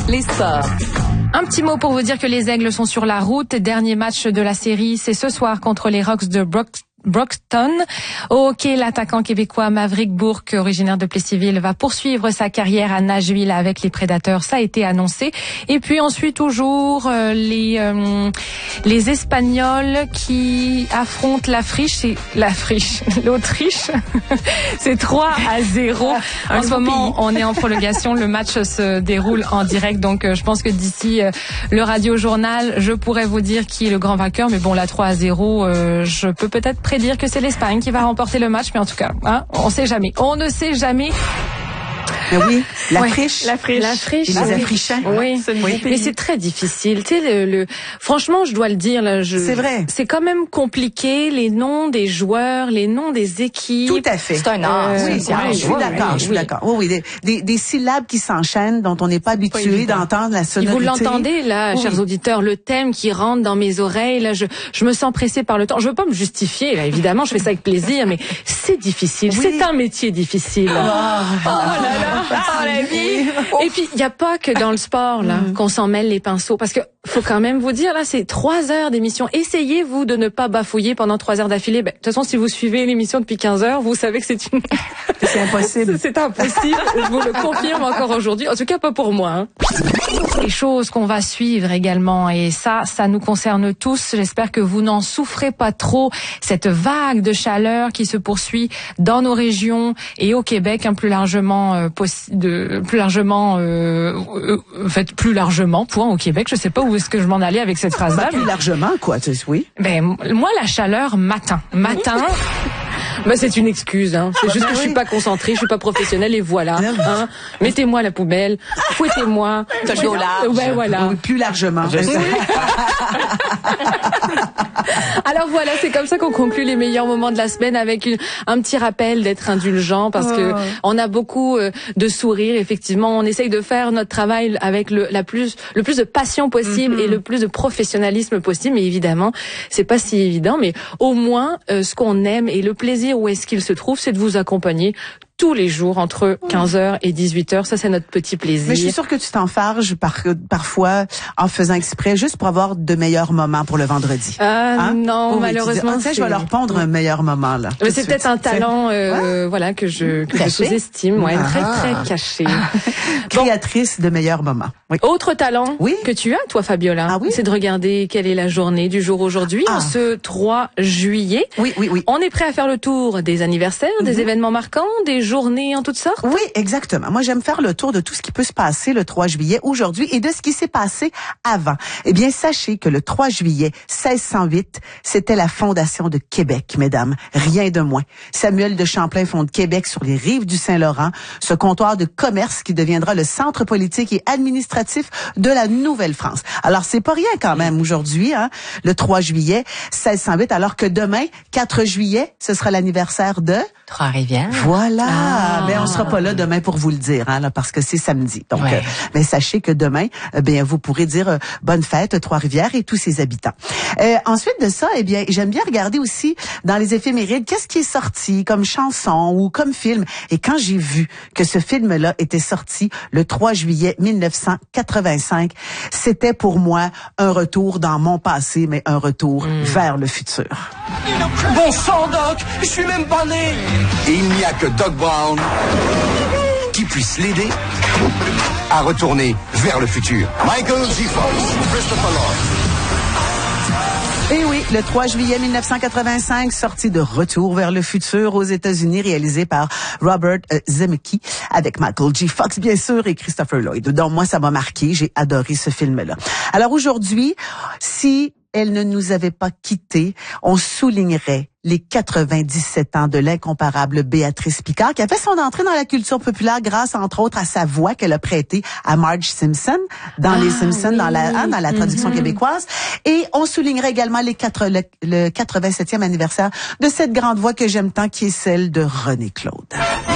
les sports. Un petit mot pour vous dire que les Aigles sont sur la route. Dernier match de la série, c'est ce soir contre les Rocks de Broxton. Au hockey, l'attaquant québécois Maverick Bourque, originaire de Plessisville, va poursuivre sa carrière à Nashville avec les Prédateurs. Ça a été annoncé. Et puis ensuite, toujours, les Espagnols qui affrontent l'Autriche. C'est 3-0. En ce moment, on est en prolongation. Le match se déroule en direct. Donc, je pense que d'ici le radio-journal, je pourrais vous dire qui est le grand vainqueur. Mais bon, là, 3-0, je peux peut-être prédire que c'est l'Espagne qui va remporter le match, mais en tout cas, hein, on sait jamais. On ne sait jamais. Mais oui, la friche. Les Africains. Oui. Mais c'est très difficile. Tu sais, franchement, je dois le dire, là, c'est vrai. C'est quand même compliqué, les noms des joueurs, les noms des équipes. Tout à fait. C'est un art. Oui, je suis d'accord. Oui, des syllabes qui s'enchaînent dont on n'est pas habitué d'entendre la sonorité. Vous l'entendez, là, chers auditeurs, le thème qui rentre dans mes oreilles, là, je me sens pressée par le temps. Je veux pas me justifier, là, évidemment, je fais ça avec plaisir, mais c'est difficile. Oui. C'est un métier difficile. Oh là là. La vie. Et puis, il n'y a pas que dans le sport, là, qu'on s'en mêle les pinceaux. Parce que, faut quand même vous dire, là, c'est 3 heures d'émission. Essayez, vous, de ne pas bafouiller pendant 3 heures d'affilée. De toute façon, si vous suivez l'émission depuis 15 heures, vous savez que c'est impossible. C'est impossible. Je vous le confirme encore aujourd'hui. En tout cas, pas pour moi, hein. Les choses qu'on va suivre également, et ça nous concerne tous. J'espère que vous n'en souffrez pas trop. Cette vague de chaleur qui se poursuit dans nos régions et au Québec, hein, plus largement, plus largement, point, au Québec. Je sais pas où est-ce que je m'en allais avec cette phrase-là. Plus largement, quoi, oui. Ben, moi, la chaleur, matin. Ben, c'est une excuse, hein. C'est juste que je suis pas concentrée, je suis pas professionnelle, et voilà, hein. Mettez-moi à la poubelle, fouettez-moi. Toujours large. Ouais, voilà. Oui, plus largement. Alors voilà, c'est comme ça qu'on conclut les meilleurs moments de la semaine avec un petit rappel d'être indulgent, parce que on a beaucoup de sourires. Effectivement, on essaye de faire notre travail avec le plus de passion possible et le plus de professionnalisme possible. Mais évidemment, c'est pas si évident. Mais au moins, ce qu'on aime et le plaisir où est-ce qu'il se trouve, c'est de vous accompagner tous les jours entre 15h et 18h. Ça, c'est notre petit plaisir. Mais je suis sûre que tu t'enfarges parfois en faisant exprès juste pour avoir de meilleurs moments pour le vendredi. Non, malheureusement. Tu sais, je vais leur pondre un meilleur moment, là. Mais c'est peut-être un talent, voilà, que je sous-estime. Ouais, très caché. Créatrice de meilleurs moments. Oui. Autre talent que tu as, toi, Fabiola, c'est de regarder quelle est la journée du jour aujourd'hui, en ce 3 juillet. Oui. On est prêt à faire le tour des anniversaires, des événements marquants, des journées en toutes sortes? Oui, exactement. Moi, j'aime faire le tour de tout ce qui peut se passer le 3 juillet aujourd'hui et de ce qui s'est passé avant. Eh bien, sachez que le 3 juillet 1608, c'était la fondation de Québec, mesdames. Rien de moins. Samuel de Champlain fonde Québec sur les rives du Saint-Laurent, ce comptoir de commerce qui deviendra le centre politique et administratif de la Nouvelle-France. Alors, c'est pas rien quand même aujourd'hui, hein, le 3 juillet 1608, alors que demain, 4 juillet, ce sera l'anniversaire de Trois-Rivières. Voilà. Mais on sera pas là demain pour vous le dire, hein, là, parce que c'est samedi. Donc, mais sachez que demain, vous pourrez dire bonne fête Trois-Rivières et tous ses habitants. Ensuite de ça, j'aime bien regarder aussi dans les éphémérides qu'est-ce qui est sorti comme chanson ou comme film. Et quand j'ai vu que ce film-là était sorti le 3 juillet 1985, c'était pour moi un retour dans mon passé, mais un retour vers le futur. Bon sang, Doc, je suis même pas né. Il n'y a que Doc Brown qui puisse l'aider à retourner vers le futur. Michael J. Fox, Christopher Lloyd. Et oui, le 3 juillet 1985, sortie de Retour vers le futur aux États-Unis, réalisé par Robert Zemeckis avec Michael J. Fox, bien sûr, et Christopher Lloyd. Donc, moi, ça m'a marqué. J'ai adoré ce film-là. Alors, aujourd'hui, si elle ne nous avait pas quittés, on soulignerait les 97 ans de l'incomparable Béatrice Picard, qui a fait son entrée dans la culture populaire grâce, entre autres, à sa voix qu'elle a prêtée à Marge Simpson dans Les Simpsons, dans la traduction québécoise. Et on soulignerait également le 87e anniversaire de cette grande voix que j'aime tant, qui est celle de René Claude.